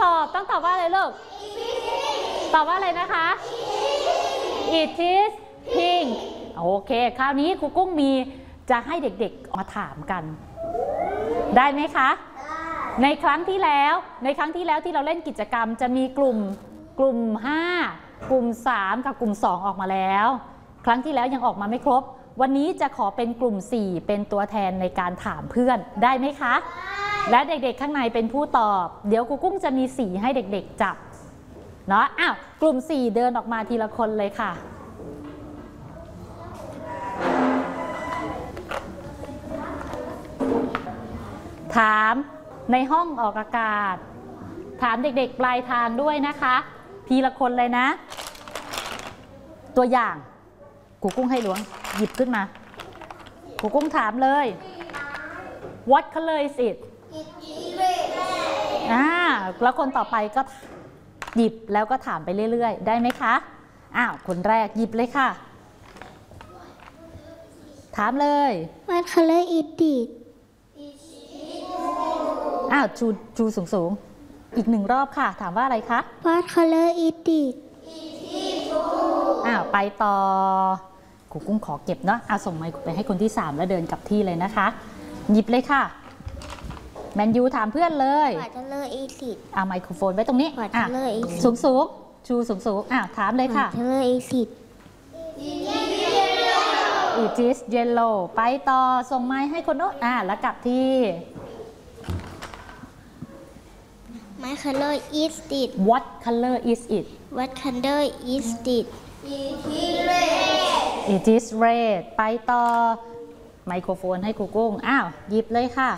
ต้องตอบว่าอะไรลูกตอบว่าอะไรนะคะ It is pink โอเคคราวนี้ครูกุ้งมีจะให้เด็กๆมาถามกันได้ไหมคะในครั้งที่แล้วที่เราเล่นกิจกรรมจะมีกลุ่ม5กลุ่ม3กับกลุ่ม2ออกมาแล้วครั้งที่แล้วยังออกมาไม่ครบวันนี้จะขอเป็นกลุ่ม4เป็นตัวแทนในการถามเพื่อนได้ไหมคะและเด็กๆข้างในเป็นผู้ตอบเดี๋ยวครูกุ้งจะมีสีให้เด็กๆจับเนาะกลุ่ม4เดินออกมาทีละคนเลยค่ะถามในห้องออกอากาศถามเด็กๆปลายทางด้วยนะคะทีละคนเลยนะตัวอย่างครูกุ้งให้ล้วงหยิบขึ้นมาครูกุ้งถามเลย What color is it แล้วคนต่อไปก็หยิบแล้วก็ถามไปเรื่อยๆได้ไหมคะคนแรกหยิบเลยค่ะถามเลย What color is it ชูสูงอีก1รอบค่ะถามว่าอะไรคะ What color is it ไปต่อครูกุ้งขอเก็บเนาะส่งไมค์ไปให้คนที่3แล้วเดินกลับที่เลยนะคะหยิบเลยค่ะแมนยูถามเพื่อนเลย What color is it ไมโครโฟนไว้ตรงนี้ What color is it สูงชูสูงถามเลยค่ะ What color is it It is yellow ไปต่อส่งไมค์ให้คนโน้นแล้วกลับที่ My color is it What color is it What color is it It is red ไปต่อไมโครโฟนให้ครูกุ้งหยิบเลยค่ะ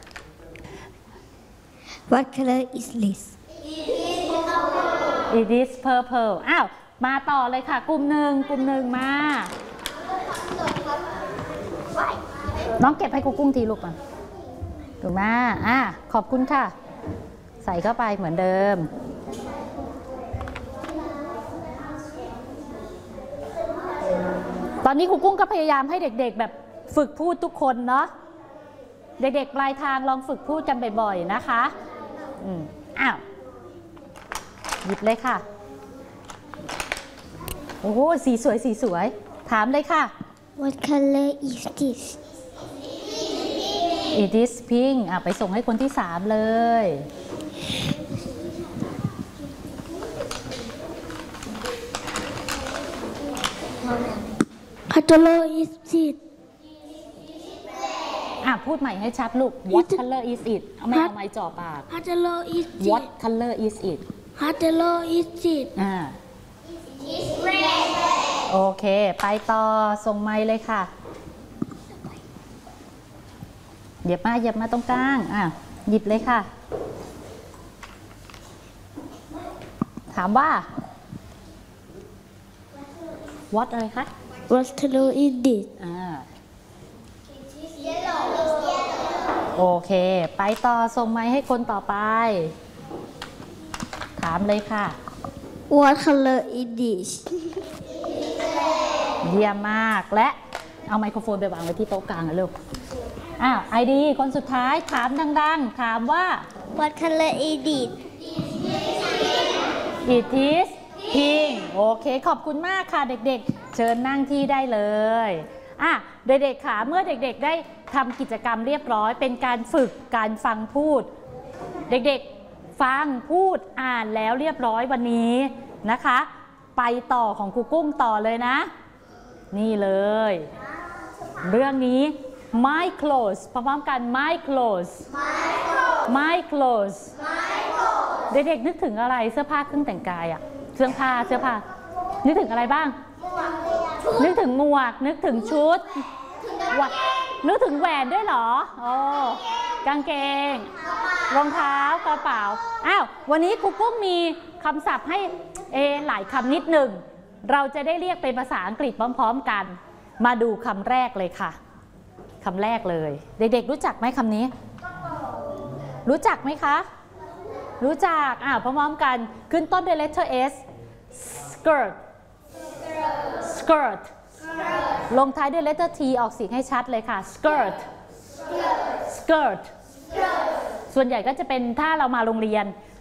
What color is this It is purple มาต่อเลยค่ะกลุ่มหนึ่งมาน้องเก็บให้ครูกุ้งทีลูกมันถูกไหมขอบคุณค่ะใส่เข้าไปเหมือนเดิมตอนนี้ครูกุ้งก็พยายามให้เด็กๆแบบฝึกพูดทุกคนเนาะเด็กๆปลายทางลองฝึกพูดกันบ่อยๆนะคะหยิบเลยค่ะโอ้โหสีสวยถามเลยค่ะ What color is this It is pink ไปส่งให้คนที่3เลย What color is it พูดใหม่ให้ชัดลูก What color is it ไม่เอาไม้จ่อปาก What color is it What color is it What color is it โอเคไปต่อส่งไมค์เลยค่ะเหยียบมาตรงกลางหยิบเลยค่ะถามว่า What อะไรคะ What color is it โอเคไปต่อส่งไมค์ให้คนต่อไปถามเลยค่ะ What color is this เยี่ยมมากและเอาไมโครโฟนไปวางไว้ที่โต๊ะกลางนะลูกไอดีคนสุดท้ายถามดังๆถามว่า What color is it It is pink โอเคขอบคุณมากค่ะเด็กๆเชิญนั่งที่ได้เลยเด็กๆค่ะเมื่อเด็กๆได้ทำกิจกรรมเรียบร้อยเป็นการฝึกการฟังพูดเด็กๆฟังพูดอ่านแล้วเรียบร้อยวันนี้นะคะไปต่อของครูกุ้งต่อเลยนะนี่เลยเรื่องนี้ My clothes พร้อมๆกัน My clothes My clothes เด็กๆนึกถึงอะไรเสื้อผ้าเครื่องแต่งกายเสื้อผ้านึกถึงอะไรบ้างนึกถึงหมวกนึกถึงชุดนึกถึงแหวนด้วยเหรอกางเกงรองเท้ากระเป๋าวันนี้ครูกุ้งมีคำศัพท์ให้หลายคำนิดหนึ่งเราจะได้เรียกเป็นภาษาอังกฤษพร้อมๆกันมาดูคำแรกเลยค่ะคำแรกเลยเด็กๆรู้จักไหมคำนี้รู้จักไหมคะรู้จักพร้อมๆกันขึ้นต้นด้วย letter S skirt ลงท้ายด้วย letter T ออกเสียงให้ชัดเลยค่ะ skirt ส่วนใหญ่ก็จะเป็นถ้าเรามาโรงเรียน